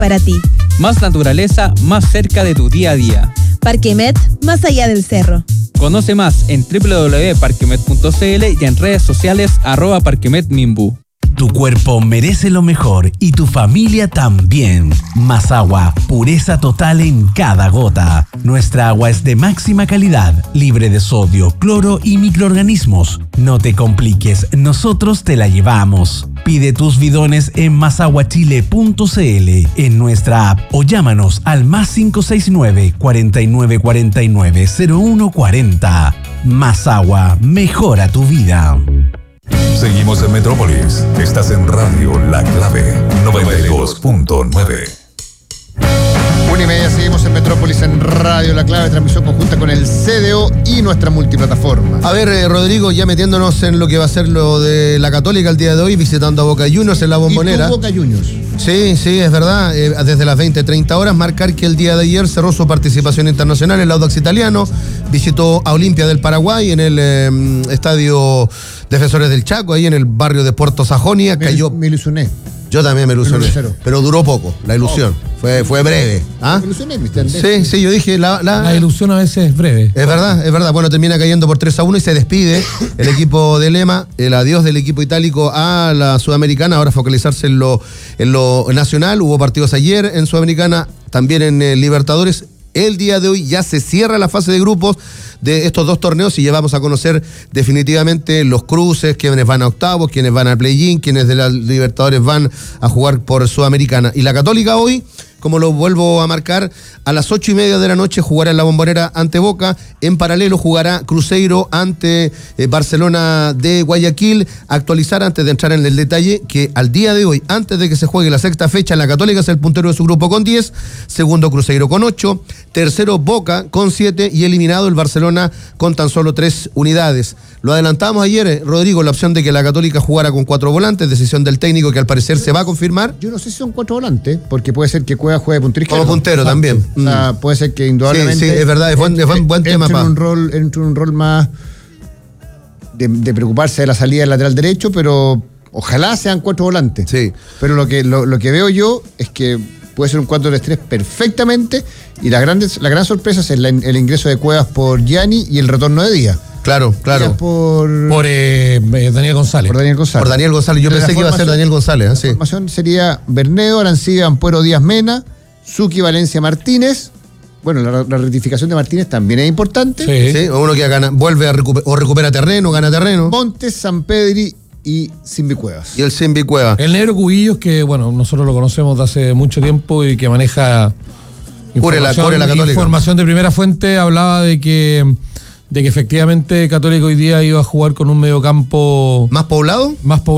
para ti. Más naturaleza, más cerca de tu día a día. Parquemet, más allá del cerro. Conoce más en www.parquemet.cl y en redes sociales @parquemetmimbu. Tu cuerpo merece lo mejor y tu familia también. Más agua, pureza total en cada gota. Nuestra agua es de máxima calidad, libre de sodio, cloro y microorganismos. No te compliques, nosotros te la llevamos. Pide tus bidones en masaguachile.cl, en nuestra app o llámanos al +569 4949 0140. Más agua, mejora tu vida. Seguimos en Metrópolis. Estás en Radio La Clave 92.9. 1:30, seguimos en Metrópolis en Radio La Clave, transmisión conjunta con el CDO y nuestra multiplataforma. A ver, Rodrigo, ya metiéndonos en lo que va a ser lo de la Católica el día de hoy, visitando a Boca Juniors en la Bombonera. ¿Y tú, Boca Juniors? Sí, es verdad. Desde las 20:30 horas, marcar que el día de ayer cerró su participación internacional el Audax Italiano, visitó a Olimpia del Paraguay en el estadio Defensores del Chaco, ahí en el barrio de Puerto Sajonia. Me ilusioné. Yo también me ilusioné, pero duró poco, la ilusión. Fue breve. ¿Ah? Me ilusioné, Mr. Sí, yo dije... La ilusión a veces es breve. Es verdad. Bueno, termina cayendo por 3-1 y se despide el equipo de Lema, el adiós del equipo itálico a la Sudamericana, ahora focalizarse en lo nacional. Hubo partidos ayer en Sudamericana, también en Libertadores. El día de hoy ya se cierra la fase de grupos de estos dos torneos y ya vamos a conocer definitivamente los cruces, quienes van a octavos, quienes van al play-in, quienes de las Libertadores van a jugar por Sudamericana. Y la Católica hoy, como lo vuelvo a marcar, a las 8:30 de la noche jugará en la Bombonera ante Boca. En paralelo jugará Cruzeiro ante Barcelona de Guayaquil. Actualizar antes de entrar en el detalle que al día de hoy, antes de que se juegue la sexta fecha, la Católica es el puntero de su grupo con 10, segundo Cruzeiro con 8, tercero Boca con 7 y eliminado el Barcelona con tan solo 3 unidades. Lo adelantamos ayer, Rodrigo, la opción de que la Católica jugara con 4 volantes, decisión del técnico que al parecer se va a confirmar. Yo no sé si son 4 volantes, porque puede ser que juegue de puntero izquierdo. Como puntero también. O sea, puede ser que indudablemente... Sí, es verdad, es buen tema. Entre un rol más de preocuparse de la salida del lateral derecho, pero ojalá sean 4 volantes. Sí. Pero lo que veo yo es que puede ser un 4-3-3 perfectamente, y la gran sorpresa es el ingreso de Cuevas por Gianni y el retorno de Díaz. Claro. Por Daniel González. Por Daniel González. Yo pensé que iba a ser Daniel González. La formación sería Bernedo, Arancibia, Ampuero, Díaz, Mena, Zucchi, Valencia, Martínez. Bueno, la rectificación de Martínez también es importante. Sí. Uno que vuelve a recupera terreno, gana terreno. Montes, Sampedri y Simbi Cuevas. Y el Simbi Cuevas. El negro Cubillos, que bueno, nosotros lo conocemos de hace mucho tiempo y que maneja información de primera fuente, hablaba de que efectivamente Católica hoy día iba a jugar con un mediocampo ¿Más poblado?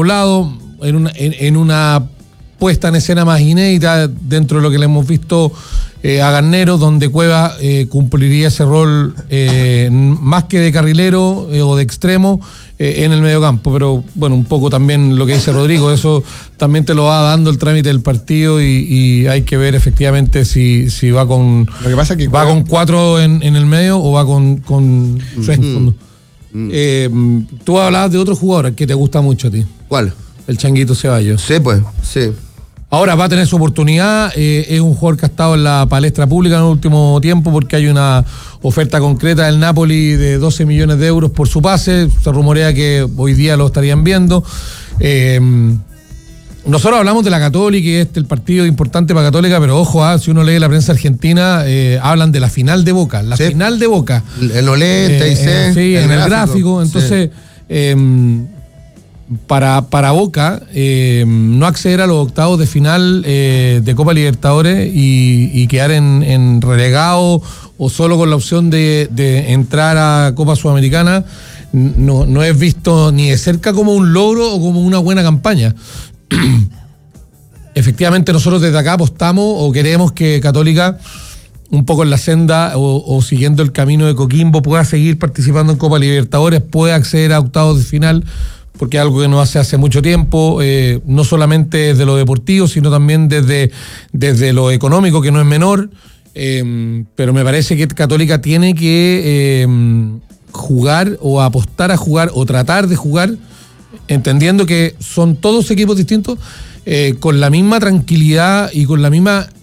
en una puesta en escena más inédita dentro de lo que le hemos visto a Garnero, donde Cueva cumpliría ese rol más que de carrilero o de extremo en el mediocampo. Pero bueno, un poco también lo que dice Rodrigo, eso también te lo va dando el trámite del partido y hay que ver efectivamente si va con lo que pasa es que va con 4 en el medio o va con 3 en fondo. Tú hablabas de otro jugador que te gusta mucho a ti. ¿Cuál? El Changuito Ceballos. Sí, pues, sí. Ahora va a tener su oportunidad, es un jugador que ha estado en la palestra pública en el último tiempo porque hay una oferta concreta del Napoli de 12 millones de euros por su pase, se rumorea que hoy día lo estarían viendo. Nosotros hablamos de la Católica y el partido importante para Católica, pero ojo, si uno lee la prensa argentina, hablan de la final de Boca, final de Boca. En Olé, sí, en el gráfico, entonces... Sí. Para Boca no acceder a los octavos de final de Copa Libertadores y quedar en relegado o solo con la opción de entrar a Copa Sudamericana no es visto ni de cerca como un logro o como una buena campaña. Efectivamente nosotros desde acá apostamos o queremos que Católica, un poco en la senda o siguiendo el camino de Coquimbo, pueda seguir participando en Copa Libertadores, pueda acceder a octavos de final, porque es algo que no hace mucho tiempo, no solamente desde lo deportivo, sino también desde lo económico, que no es menor, pero me parece que Católica tiene que jugar o apostar a jugar o tratar de jugar, entendiendo que son todos equipos distintos, con la misma tranquilidad y con la misma